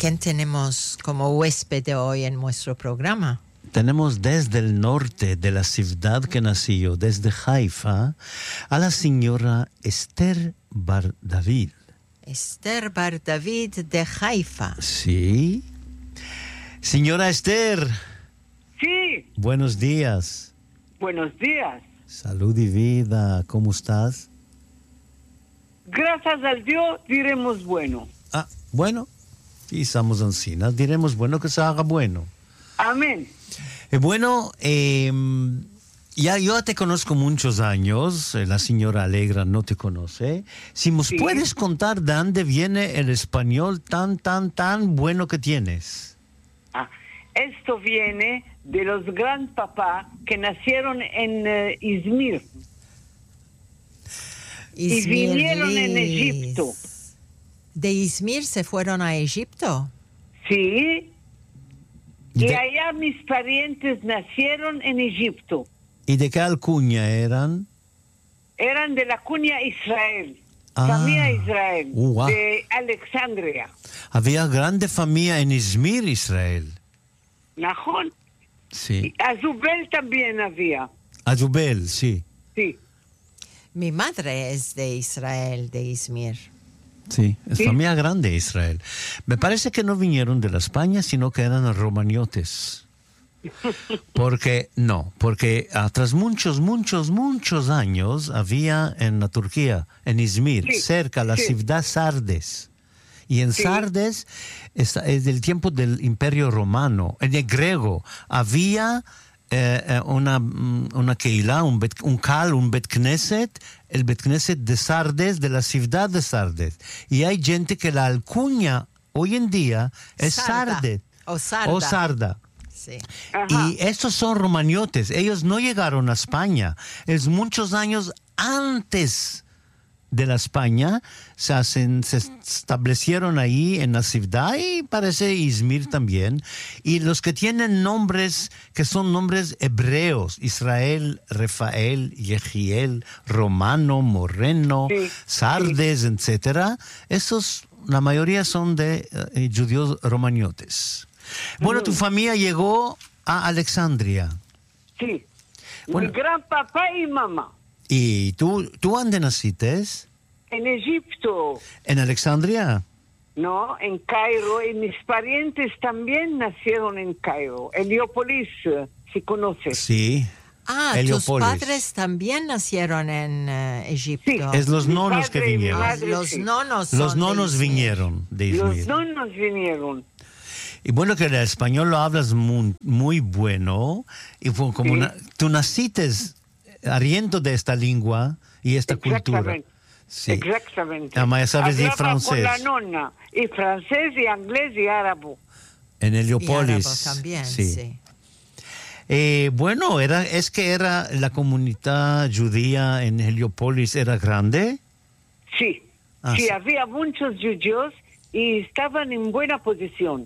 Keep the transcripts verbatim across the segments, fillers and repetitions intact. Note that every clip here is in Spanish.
quién tenemos como huésped de hoy en nuestro programa? Tenemos desde el norte de la ciudad que nació, desde Haifa, a la señora Esther Bar David. Esther Bar David de Haifa. Sí. Señora Esther. Sí. Buenos días. Buenos días. Salud y vida. ¿Cómo estás? Gracias al Dios diremos bueno. Ah, bueno. Y estamos encinas. Diremos bueno que se haga bueno. Amén. Eh, bueno, eh, ya yo te conozco muchos años. Eh, la señora Alegra no te conoce. Si nos Sí. puedes contar de dónde viene el español tan, tan, tan bueno que tienes. Ah, esto viene de los gran papás que nacieron en uh, Izmir. Y vinieron en Egipto. ¿De Izmir se fueron a Egipto? Sí. Y De- allá mis parientes nacieron en Egipto. ¿Y de qué alcuña eran? Eran de la cuña Israel. Ah. Familia Israel. Uh, ah. De Alexandria. Había grande familia en Izmir, Israel. Najón. Sí. Azubel también había. Ayubel, sí. Sí. Mi madre es de Israel, de Izmir. Sí, es Sí. familia grande Israel. Me parece que no vinieron de la España, sino que eran romaniotes. Porque, no, porque ah, tras muchos, muchos, muchos años había en la Turquía, en Izmir, Sí, cerca la sí. ciudad Sardes. Y en Sí. Sardes es, es del tiempo del Imperio Romano. En el griego había eh, eh, una, mm, una keila, un, bet, un kal, un bet knesset, el bet knesset de Sardes, de la ciudad de Sardes. Y hay gente que la alcuña hoy en día es Sarda. Sardes O Sarda. o Sarda. Sí. Ajá. Y estos son romaniotes. Ellos no llegaron a España. Es muchos años antes de la España. Se, hacen, se establecieron ahí en la ciudad y parece Izmir también. Y los que tienen nombres que son nombres hebreos, Israel, Rafael, Yehiel, Romano, Moreno, Sí, Sardes, etcétera, esos, la mayoría son de eh, judíos romaniotes. Bueno, tu familia llegó a Alexandria. Sí. Bueno. Mi gran papá y mamá. ¿Y tú, tú dónde naciste? En Egipto. ¿En Alexandria? No, en Cairo. Y mis parientes también nacieron en Cairo. Heliópolis, eh, si conoces. Sí. Ah, tus Heliópolis. padres también nacieron en eh, Egipto. Sí. Es los Mi nonos que padre y mi vinieron. Ah, madre, los sí. nonos son Los de nonos Izmir. vinieron de Los Izmir. nonos vinieron. Y bueno, que el español lo hablas muy, muy bueno. Y fue como Sí. una, tú naciste ariento de esta lengua y esta cultura. Exactamente. Sí. Exactamente. Además, ya sabes de Hablaba francés. con la nonna. Y francés, y inglés, y árabe. En Y Heliópolis. árabe también, sí. Eh, bueno, era, es que era la comunidad judía en Heliópolis, ¿era grande? Sí. Ah, sí, sí. había muchos judíos y estaban en buena posición.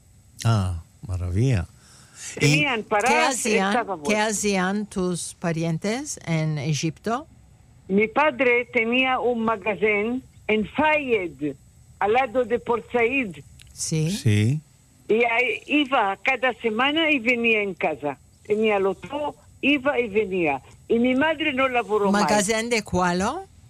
Ah, maravilla. Y, Tenían ¿Qué paradas, hacían, estaba ¿Qué bueno. hacían tus parientes en Egipto? Mi padre tenía un magazine en Fayed, al lado de Port Said. Sí. sí. Y ahí iba cada semana y venía en casa. Tenía lo todo, iba y venía. Y mi madre no laboró más. ¿Magazine de cuál?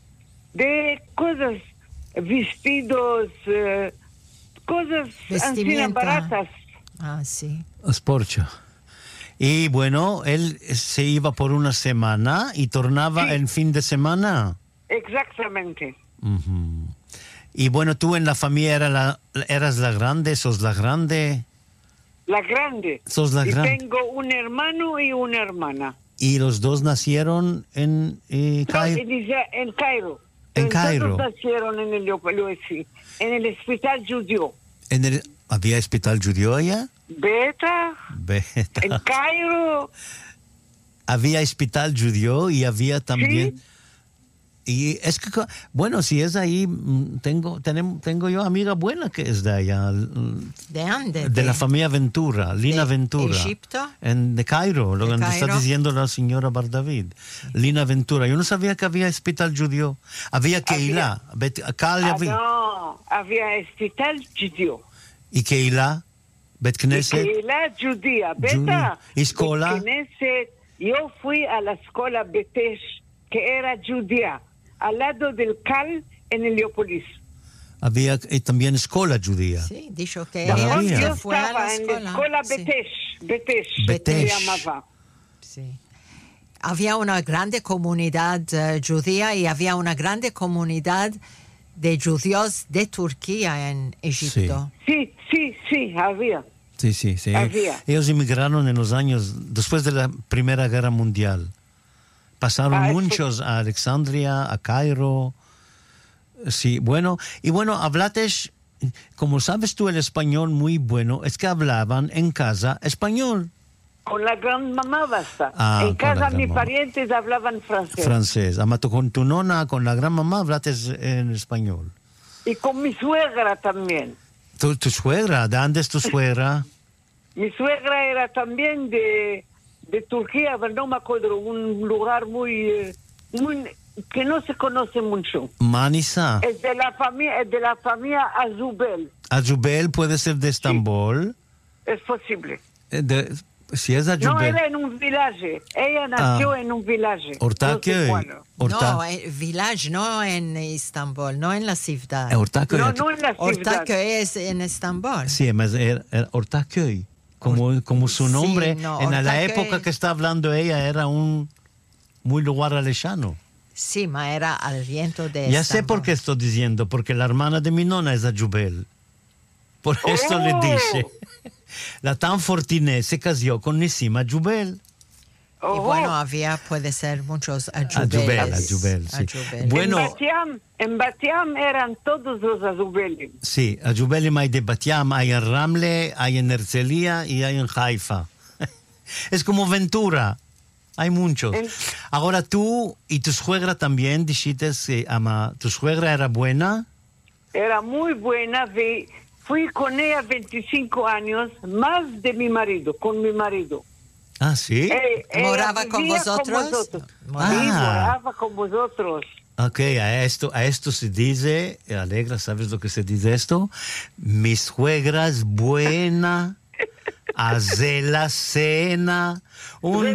De cosas, vestidos, eh, cosas así Vestimenta. baratas. Ah, sí. Sporcha. Y bueno, él se iba por una semana y tornaba Sí. el fin de semana. Exactamente. Ujú. Y bueno, tú en la familia era la, eras la grande, sos la grande. La grande. Sos la y grande. tengo un hermano y una hermana. Y los dos nacieron en eh, No, Cairo. en, Isra- en Cairo. En Todos Cairo. nacieron en el, Leopoldo, sí, en el hospital judío. En el, ¿había hospital judío allá? Beta, Beta. en Cairo. Había hospital judío y había también... Sí. Y es que, co- bueno, si es ahí, mm, tengo, tenemos, tengo yo amiga buena que es de allá, mm, ¿De dónde? de la familia Ventura, Lina de Ventura. Egipto? En, de Cairo, lo ¿De que está Cairo? diciendo la señora Bardavid. Lina Ventura. Yo no sabía que había hospital judío. Había Keilah. Bet- acá Ah, había- no, había hospital judío. ¿Y Keila? Bet Knesset? קהילה ג'ודיה, בטח. אסכולה? בית כנסת, yo fui a la escuela Betesh, que era judía, al lado del Cal en Heliópolis. Había eh, también escuela judía. Sí, dijo que Maravilla. ella Yo fue a la estaba en la escuela. escuela Sí, Betesh, Betesh, Betesh. se llamaba. sí. Había una grande comunidad eh, judía y había una grande comunidad de judíos de Turquía en Egipto. Sí, sí, sí, había. Sí, sí, sí. Había. Ellos inmigraron en los años después de la Primera Guerra Mundial. Pasaron Ah, eso- muchos a Alexandria, a Cairo. Sí, bueno, y bueno, hablates, como sabes tú el español muy bueno, es que hablaban en casa español, Con la gran mamá basta. Ah, en con casa la gran mis mamá. parientes hablaban francés. francés. Amato con tu nona, con la gran mamá, hablates en español. Y con mi suegra también. Tu, tu suegra, ¿de dónde es tu suegra? Mi suegra era también de, de Turquía, pero no me acuerdo, un lugar muy, eh, muy que no se conoce mucho. Manisa. Es de la familia, es de la familia Azubel. Ayubel puede ser de Estambul. Es posible. Eh, de- si es No, Ayubel. era en un villaje. Ella nació Ah. en un villaje. Ortaque. No sé cuál. Orta- No, en village, no en Estambul, no en la ciudad. eh, Ortaque. No, no en la ciudad. Ortaköy es en Estambul. Sí, mas era, era Ortaköy. Como, como su Sí, nombre, no, en la Ortaköy. época que está hablando ella, era un muy lugar alejano. Sí, ma era al viento de Ya sé por Estambul. qué estoy diciendo, porque la hermana de mi nona es Ayubel. Por esto le Oh. dice. La tan fortiné se casó con Nisima Ayubel. Y Ojo. bueno, había, puede ser muchos Ayubel, Ayubeles. Ayubel, sí. Ayubel. Bueno, En Batiam, en Batiam eran todos los Azubelim. sí, Ayubelim hay de Batiam, hay en Ramle, hay en Herzliya y hay en Haifa. Es como Ventura. Hay muchos. En- Ahora tú y tu suegra también, dijiste, que ama, tu suegra era buena. Era muy buena. vi- Fui con ella veinticinco años, más de mi marido, con mi marido. Ah, sí. Eh, ella ¿Moraba con vivía vosotros? vosotros. Moraba. Sí, Ah. moraba con vosotros. Ok, a esto, a esto se dice, Alegra, ¿sabes lo que se dice esto? Mi suegra es buena, hace la cena, un